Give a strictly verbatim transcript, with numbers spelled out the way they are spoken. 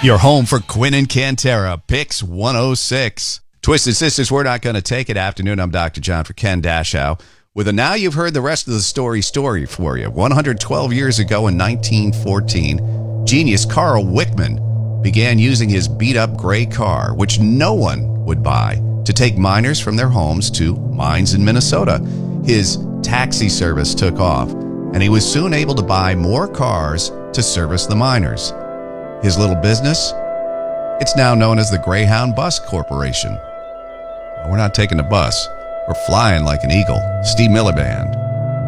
Your home for Quinn and Cantera, Picks one oh six. Twisted Sisters, we're not going to take it. Afternoon, I'm Doctor John for Ken Dashow. With a Now You've Heard the Rest of the Story story for you. one hundred twelve years ago in nineteen fourteen, genius Carl Wickman began using his beat-up gray car, which no one would buy, to take miners from their homes to mines in Minnesota. His taxi service took off, and he was soon able to buy more cars to service the miners. His little business? It's now known as the Greyhound Bus Corporation. We're not taking the bus. We're flying like an eagle. Steve Miller Band.